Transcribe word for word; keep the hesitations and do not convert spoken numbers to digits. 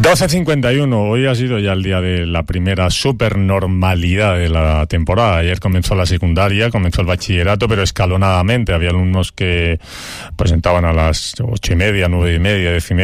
doce cincuenta y uno, hoy ha sido ya el día de la primera supernormalidad de la temporada. Ayer comenzó la secundaria, comenzó el bachillerato, pero escalonadamente. Había alumnos que presentaban a las ocho y media, nueve y media, diez y media.